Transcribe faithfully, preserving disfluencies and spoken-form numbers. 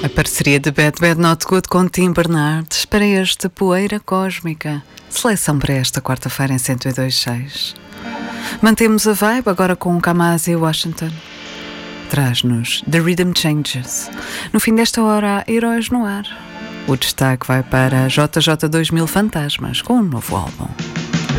Parceria de Bad Bad Not Good com Tim Bernardes para este Poeira Cósmica. Seleção para esta quarta-feira em cento e dois ponto seis. Mantemos a vibe agora com o Kamasi Washington. Traz-nos The Rhythm Changes. No fim desta hora, Heróis no Ar. O destaque vai para J J dois mil Fantasmas com um novo álbum.